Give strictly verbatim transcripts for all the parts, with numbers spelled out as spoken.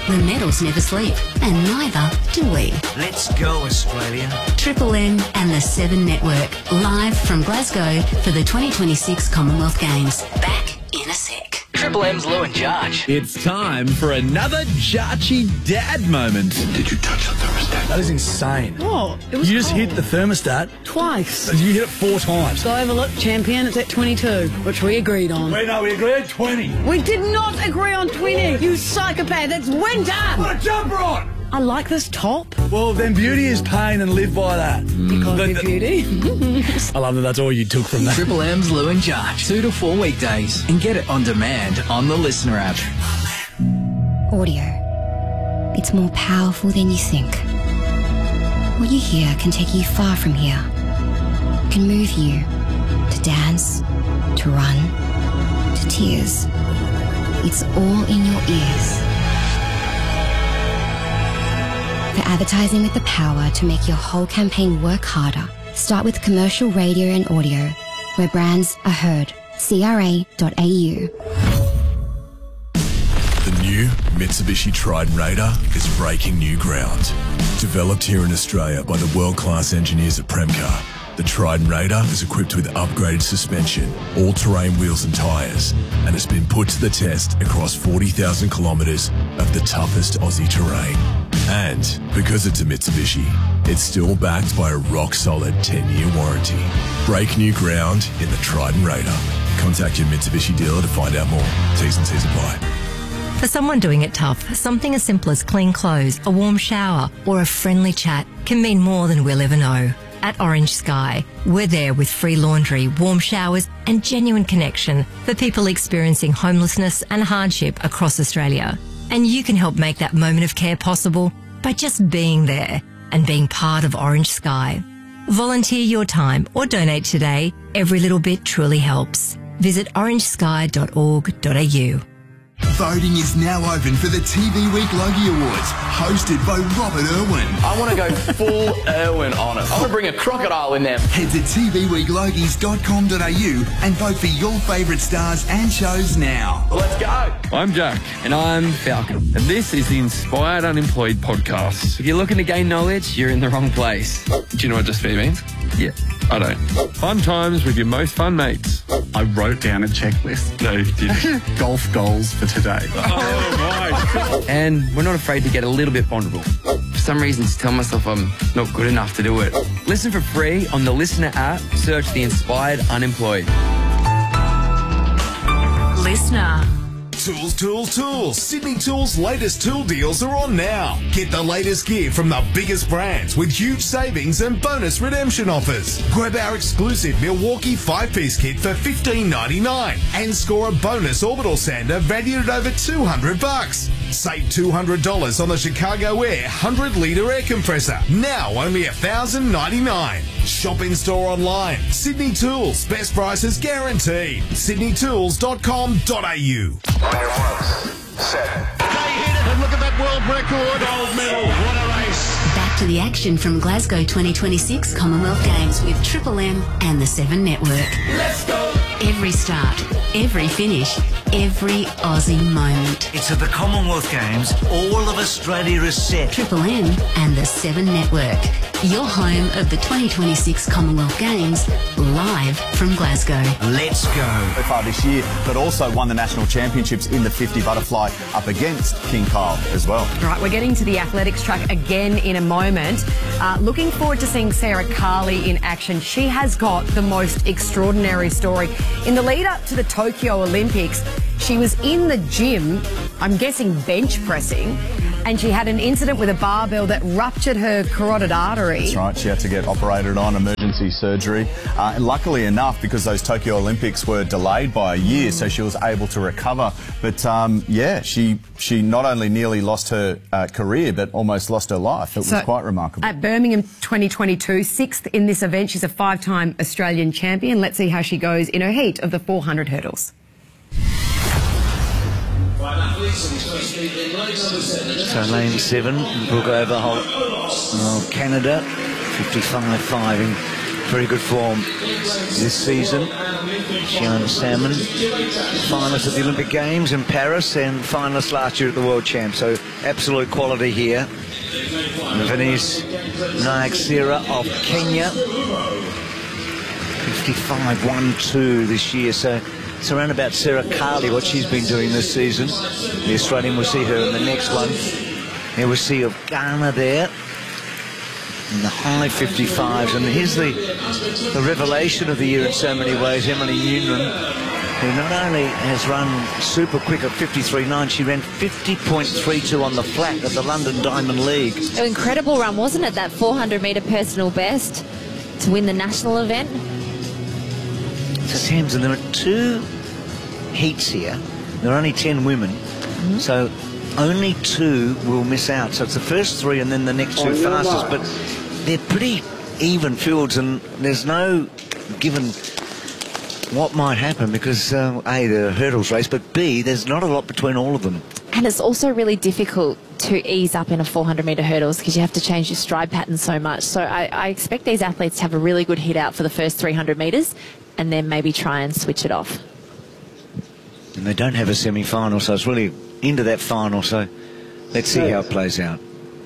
The medals never sleep, and neither do we. Let's go, Australia. Triple M and the Seven Network, live from Glasgow for the twenty twenty-six Commonwealth Games. Back in a sec. Triple M's Lou and Jarch. It's time for another Jarchy Dad moment. Did you touch the thermostat? That is insane. Oh, it was You just cold. hit the thermostat. Twice. You hit it four times. So overlook champion, it's at twenty-two, which we agreed on. Wait, no, we agreed twenty. We did not agree on twenty, you psychopath. It's winter. Put a jumper on. I like this top. Well, then beauty is pain and live by that. Because The- of the- beauty. I love that that's all you took from that. Triple M's Lou and Jarch. Two to four weekdays. And get it on demand on the Listener app. Audio. It's more powerful than you think. What you hear can take you far from here. Can move you to dance, to run, to tears. It's all in your ears. For advertising with the power to make your whole campaign work harder, start with commercial radio and audio, where brands are heard. C R A dot A U. The new Mitsubishi Triton Raider is breaking new ground. Developed here in Australia by the world-class engineers at Premcar, the Triton Raider is equipped with upgraded suspension, all-terrain wheels and tyres, and has been put to the test across forty thousand kilometres of the toughest Aussie terrain. And because it's a Mitsubishi, it's still backed by a rock-solid ten-year warranty. Break new ground in the Triton Raider. Contact your Mitsubishi dealer to find out more. T's and C's apply. For someone doing it tough, something as simple as clean clothes, a warm shower, or a friendly chat can mean more than we'll ever know. At Orange Sky, we're there with free laundry, warm showers, and genuine connection for people experiencing homelessness and hardship across Australia. And you can help make that moment of care possible by just being there and being part of Orange Sky. Volunteer your time or donate today. Every little bit truly helps. Visit orange sky dot org dot a u. Voting is now open for the T V Week Logie Awards, hosted by Robert Irwin. I want to go full Irwin on it. I want to bring a crocodile in there. Head to t v week logies dot com dot a u and vote for your favourite stars and shows now. Let's go. I'm Jack. And I'm Falcon. And this is the Inspired Unemployed podcast. If you're looking to gain knowledge, you're in the wrong place. Do you know what just be means? Yeah, I don't. Fun times with your most fun mates. I wrote down a checklist. No, you didn't. Golf goals for today. Oh, my. And we're not afraid to get a little bit vulnerable. For some reason, to tell myself I'm not good enough to do it. Listen for free on the Listener app. Search the Inspired Unemployed. Listener. Tools, tools, tools. Sydney Tools' latest tool deals are on now. Get the latest gear from the biggest brands with huge savings and bonus redemption offers. Grab our exclusive Milwaukee five-piece kit for fifteen ninety-nine and score a bonus orbital sander valued at over two hundred bucks. Save two hundred dollars on the Chicago Air one hundred litre air compressor. Now only one thousand ninety-nine dollars. Shop in store online. Sydney Tools. Best prices guaranteed. sydney tools dot com dot a u. On your marks, set. They hit it and look at that world record. Gold medal. What a race. Back to the action from Glasgow twenty twenty-six Commonwealth Games with Triple M and the Seven Network. Let's go. Every start, every finish, every Aussie moment. It's at the Commonwealth Games. All of Australia is set. Triple M and the Seven Network. Your home of the twenty twenty-six Commonwealth Games, live from Glasgow. Let's go. So far this year, but also won the national championships in the fifty butterfly up against King Kyle as well. Right, we're getting to the athletics track again in a moment. Uh, looking forward to seeing Sarah Carley in action. She has got the most extraordinary story. In the lead up to the Tokyo Olympics, she was in the gym, I'm guessing bench pressing, and she had an incident with a barbell that ruptured her carotid artery. That's right, she had to get operated on, emergency surgery. Uh, and luckily enough, because those Tokyo Olympics were delayed by a year, so she was able to recover. But um, yeah, she she not only nearly lost her uh, career, but almost lost her life. It So, was quite remarkable. At Birmingham twenty twenty-two, sixth in this event, she's a five-time Australian champion. Let's see how she goes in her heat of the four hundred hurdles. So lane seven, Brooke Overholt, oh, Canada, fifty-five five in very good form this season. Shiona Salmon, finalist at the Olympic Games in Paris and finalist last year at the World Champs. So absolute quality here. Venice Nayaksera of Kenya, fifty-five one two this year. So it's around about Sarah Carley, what she's been doing this season. The Australian, we'll see her in the next one. There we'll see of Ghana there in the high fifty-fives. And here's the, the revelation of the year in so many ways, Emily Noonan, who not only has run super quick at fifty-three nine, she ran fifty point three two on the flat at the London Diamond League. An incredible run, wasn't it? That four hundred metre personal best to win the national event. So Tamsin, there are two heats here. There are only ten women. Mm-hmm. So only two will miss out. So it's the first three and then the next two oh, fastest. But they're pretty even fields, and there's no given what might happen because, uh, A, the hurdles race, but B, there's not a lot between all of them. And it's also really difficult to ease up in a four hundred metre hurdles because you have to change your stride pattern so much. So I, I expect these athletes to have a really good hit out for the first three hundred metres and then maybe try and switch it off. And they don't have a semi-final, so it's really into that final. So let's see how it plays out.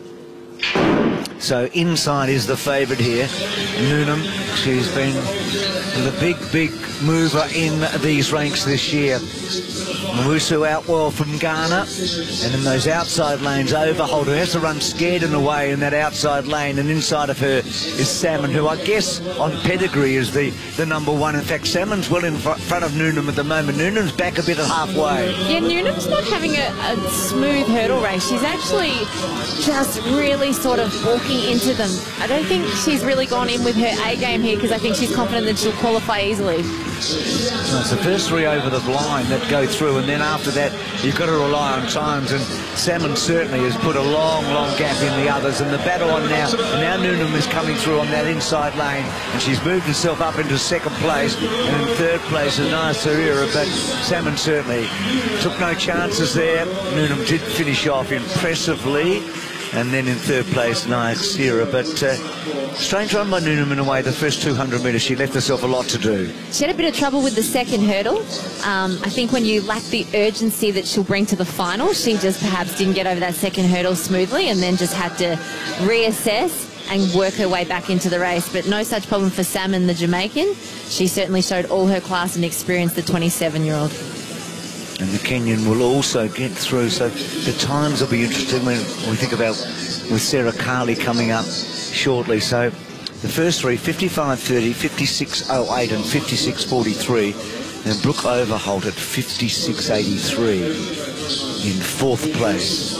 So inside is the favourite here, Noonan. She's been the big, big mover in these ranks this year. Mawusu out well from Ghana, and in those outside lanes, Overholt, who has to run scared and away in that outside lane, and inside of her is Salmon, who I guess on pedigree is the, the number one. In fact, Salmon's well in fr front of Noonan at the moment. Noonan's back a bit at halfway. Yeah, Noonan's not having a, a smooth hurdle race. She's actually just really sort of walking into them. I don't think she's really gone in with her A game here because I think she's confident that she'll qualify easily. So it's the first three over the line that go through, and then after that you've got to rely on times, and Salmon certainly has put a long, long gap in the others, and the battle on now, and now Noonan is coming through on that inside lane, and she's moved herself up into second place, and in third place is Nayaksera, but Salmon certainly took no chances there. Noonan did finish off impressively, and then in third place Nayaksera, but uh, strange run by Noonan in a way. The first two hundred metres she left herself a lot to do. She had a bit of trouble with the second hurdle. Um, I think when you lack the urgency that she'll bring to the final, she just perhaps didn't get over that second hurdle smoothly and then just had to reassess and work her way back into the race. But no such problem for Salmon, the Jamaican. She certainly showed all her class and experience, the twenty-seven-year-old. And the Kenyan will also get through, so the times will be interesting when we think about with Sarah Carley coming up shortly. So the first three, fifty-five thirty, fifty-six oh eight and fifty-six forty-three, and Brooke Overholt at fifty-six eighty-three in fourth place.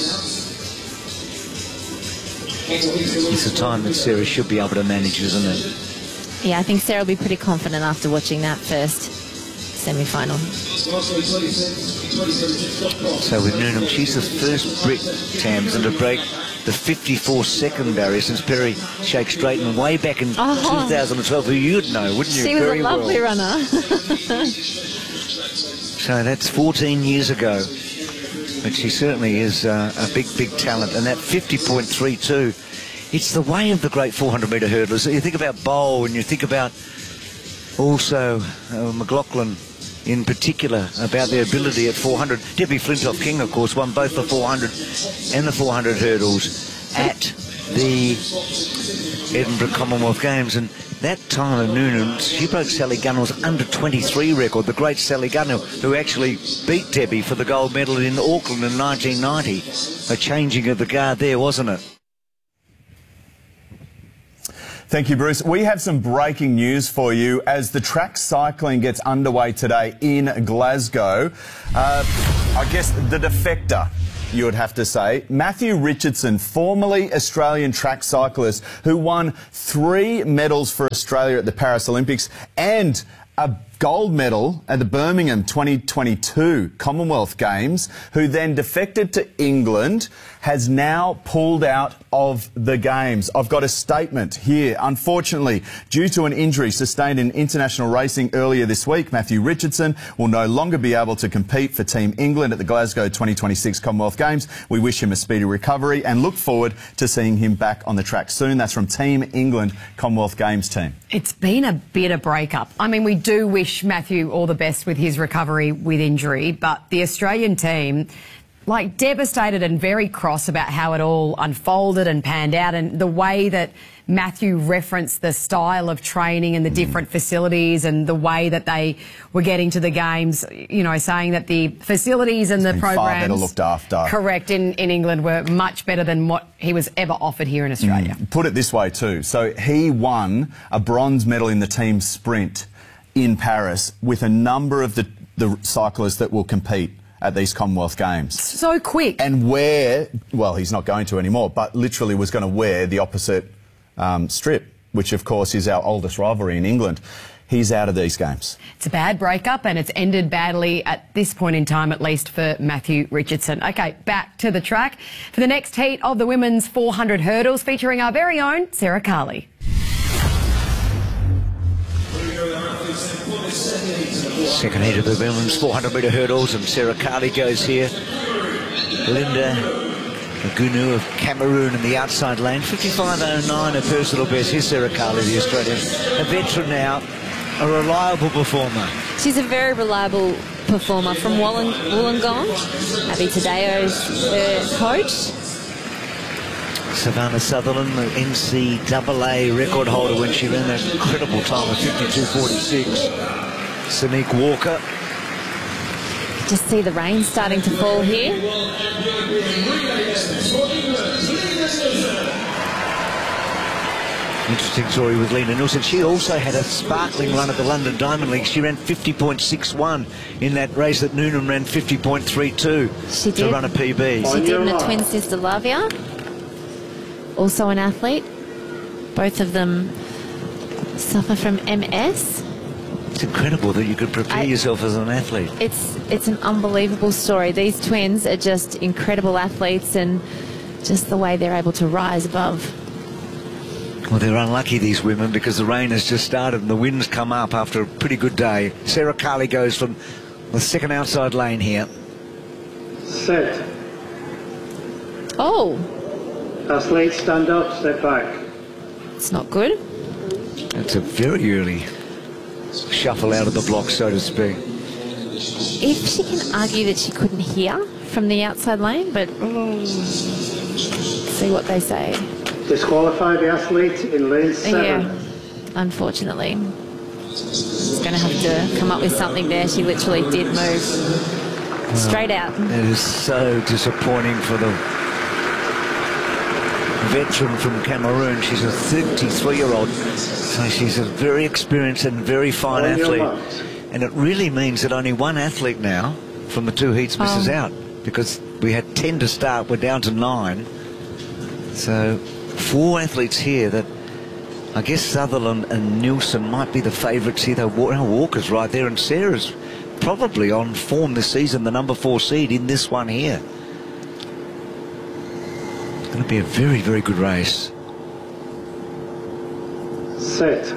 It's a time that Sarah should be able to manage, isn't it? Yeah, I think Sarah will be pretty confident after watching that first semi-final. So with Noonan, she's the first Brit, Tamsin, to break the fifty-four second barrier since Perry Shake Straighten way back in oh. two thousand twelve, who you'd know, wouldn't you? She was Very a lovely well. runner. So that's fourteen years ago. But she certainly is uh, a big, big talent. And that fifty point three two, it's the way of the great four hundred metre hurdlers. You think about Bowl and you think about also uh, McLaughlin in particular, about their ability at four hundred. Debbie Flintoff King, of course, won both the four hundred and the four hundred hurdles at the Edinburgh Commonwealth Games. And that time of Noonan, she broke Sally Gunnell's under twenty-three record, the great Sally Gunnell, who actually beat Debbie for the gold medal in Auckland in nineteen ninety. A changing of the guard there, wasn't it? Thank you, Bruce. We have some breaking news for you as the track cycling gets underway today in Glasgow. Uh, I guess the defector, you would have to say, Matthew Richardson, formerly Australian track cyclist who won three medals for Australia at the Paris Olympics and a gold medal at the Birmingham twenty twenty-two Commonwealth Games, who then defected to England, has now pulled out of the Games. I've got a statement here. Unfortunately, due to an injury sustained in international racing earlier this week, Matthew Richardson will no longer be able to compete for Team England at the Glasgow twenty twenty-six Commonwealth Games. We wish him a speedy recovery and look forward to seeing him back on the track soon. That's from Team England Commonwealth Games team. It's been a bitter breakup. I mean, we do wish Matthew all the best with his recovery with injury, but the Australian team, like, devastated and very cross about how it all unfolded and panned out, and the way that Matthew referenced the style of training and the different facilities and the way that they were getting to the games, you know, saying that the facilities and the programs far better looked after. Correct, in, in England were much better than what he was ever offered here in Australia. Mm. Put it this way too. So he won a bronze medal in the team sprint in Paris with a number of the, the cyclists that will compete at these Commonwealth Games. So quick. And wear, well, he's not going to anymore, but literally was going to wear the opposite um, strip, which of course is our oldest rivalry in England. He's out of these games. It's a bad breakup and it's ended badly at this point in time, at least for Matthew Richardson. OK, back to the track for the next heat of the women's four hundred hurdles, featuring our very own Sarah Carley. Second heat of the women's four hundred metre hurdles, and Sarah Carley goes here. Linda Gunu of Cameroon in the outside lane, fifty-five oh nine, her personal best. Here's Sarah Carley, the Australian, a veteran now, a reliable performer. She's a very reliable performer from Wollong Wollongong. Abby Tadeo's her coach. Savannah Sutherland, the N C double A record holder when she ran that incredible time of fifty-two forty-six. Sonique Walker. Just see the rain starting to fall here. Interesting story with Lena Nielsen. She also had a sparkling run at the London Diamond League. She ran fifty point six one in that race that Noonan ran fifty point three two she to did. run a P B. She did, and a twin sister, Lavia, also an athlete. Both of them suffer from M S. It's incredible that you could prepare I, yourself as an athlete. It's it's an unbelievable story. These twins are just incredible athletes, and just the way they're able to rise above. Well, they're unlucky, these women, because the rain has just started and the wind's come up after a pretty good day. Sarah Carley goes from the second outside lane here. Set. Oh. Athletes, stand up, step back. It's not good. It's a very early shuffle out of the block, so to speak. If she can argue that she couldn't hear from the outside lane, but oh, see what they say. Disqualify the athlete in lane seven. Yeah, unfortunately. She's going to have to come up with something there. She literally did move well, straight out. It is so disappointing for the veteran from Cameroon. She's a thirty-three-year-old, so she's a very experienced and very fine On athlete. And it really means that only one athlete now from the two heats misses oh. out, because we had ten to start, we're down to nine. So four athletes here that I guess Sutherland and Nielsen might be the favourites here, though. Walker's right there, and Sarah's probably on form this season, the number four seed in this one here. It's going to be a very, very good race. Set.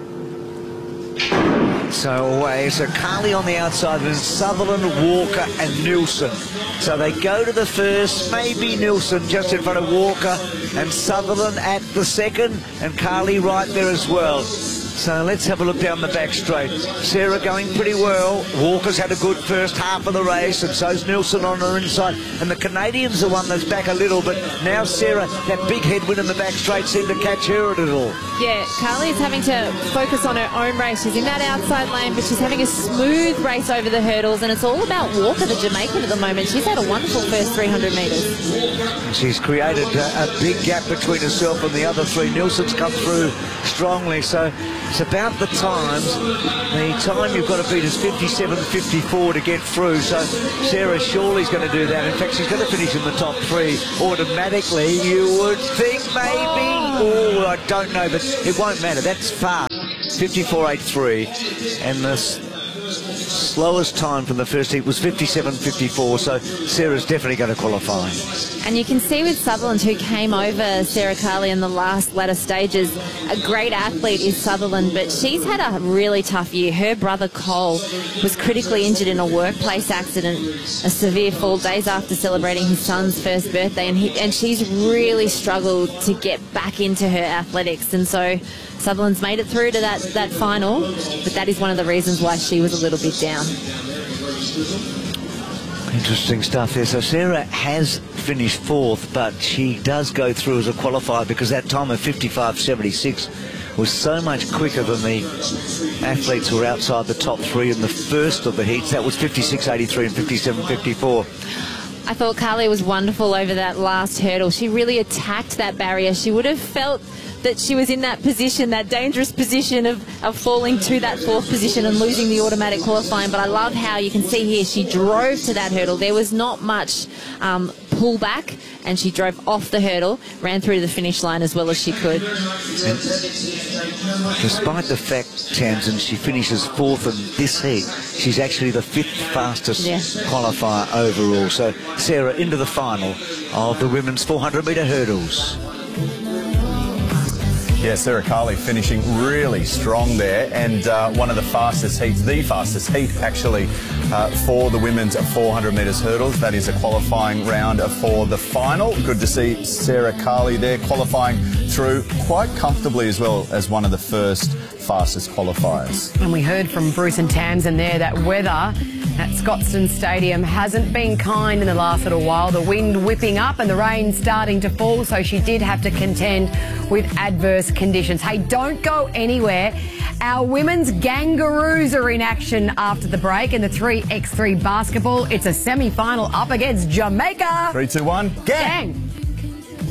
So away, so Carley on the outside, then Sutherland, Walker and Nielsen. So they go to the first, maybe Nielsen just in front of Walker, and Sutherland at the second, and Carley right there as well. So let's have a look down the back straight. Sarah going pretty well. Walker's had a good first half of the race, and so's Nielsen on her inside. And the Canadian's the one that's back a little, but now Sarah, that big headwind in the back straight seemed to catch her at it all. Yeah, Carley is having to focus on her own race. She's in that outside lane, but she's having a smooth race over the hurdles, and it's all about Walker, the Jamaican, at the moment. She's had a wonderful first three hundred metres. She's created a, a big gap between herself and the other three. Nielsen's come through strongly, so it's about the times. The time you've got to beat is fifty-seven fifty-four to get through, so Sarah surely's going to do that. In fact, she's going to finish in the top three automatically, you would think, maybe. Oh, I don't know, but it won't matter. That's fast. fifty-four eighty-three, and the slowest time from the first heat was fifty-seven fifty-four, so Sarah's definitely going to qualify. And you can see with Sutherland, who came over Sarah Carley in the last latter stages, a great athlete is Sutherland, but she's had a really tough year. Her brother Cole was critically injured in a workplace accident, a severe fall days after celebrating his son's first birthday, and, he, and she's really struggled to get back into her athletics. And so Sutherland's made it through to that, that final, but that is one of the reasons why she was a little bit down. Interesting stuff there. So Sarah has finished fourth, but she does go through as a qualifier because that time of fifty-five seventy-six was so much quicker than the athletes who were outside the top three in the first of the heats. That was fifty-six eighty-three and fifty-seven fifty-four. I thought Carly was wonderful over that last hurdle. She really attacked that barrier. She would have felt that she was in that position, that dangerous position of, of falling to that fourth position and losing the automatic qualifying. But I love how you can see here she drove to that hurdle. There was not much um, pullback, and she drove off the hurdle, ran through to the finish line as well as she could. And despite the fact, Townsend, she finishes fourth in this heat, she's actually the fifth fastest yeah. qualifier overall. So Sarah into the final of the women's four hundred metre hurdles. Yeah, Sarah Carley finishing really strong there, and uh, one of the fastest heats, the fastest heat actually uh, for the women's four hundred metres hurdles. That is a qualifying round for the final. Good to see Sarah Carley there qualifying through quite comfortably as well as one of the first fastest qualifiers. And we heard from Bruce and Tamsin there that weather at Scotstoun Stadium hasn't been kind in the last little while. The wind whipping up and the rain starting to fall, so she did have to contend with adverse conditions. Hey, don't go anywhere. Our women's Gangaroos are in action after the break in the three by three basketball. It's a semi-final up against Jamaica. three, two, one, gang! Gang.